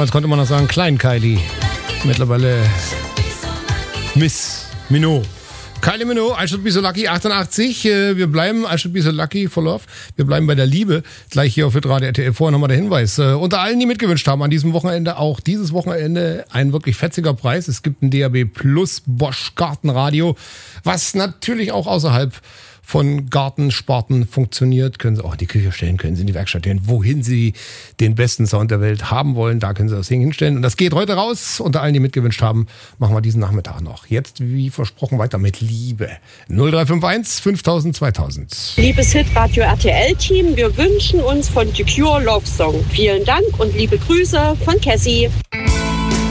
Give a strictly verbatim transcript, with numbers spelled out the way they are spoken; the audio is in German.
Damals konnte man noch sagen Klein Kylie. Mittlerweile Miss Minogue. Kylie Minogue, I Should Be So Lucky, achtundachtzig. Wir bleiben, I Should Be So Lucky for Love. Wir bleiben bei der Liebe. Gleich hier auf Hitradio R T L. Vorher nochmal der Hinweis. Unter allen, die mitgewünscht haben an diesem Wochenende, auch dieses Wochenende ein wirklich fetziger Preis. Es gibt ein D A B Plus Bosch Gartenradio, was natürlich auch außerhalb von Gartensparten funktioniert. Können Sie auch in die Küche stellen, können Sie in die Werkstatt stellen, wohin Sie den besten Sound der Welt haben wollen. Da können Sie das Ding hinstellen. Und das geht heute raus. Unter allen, die mitgewünscht haben, machen wir diesen Nachmittag noch. Jetzt, wie versprochen, weiter mit Liebe. null drei fünf eins fünftausend zweitausend. Liebes Hitradio R T L-Team, wir wünschen uns von The Cure Love Song. Vielen Dank und liebe Grüße von Cassie.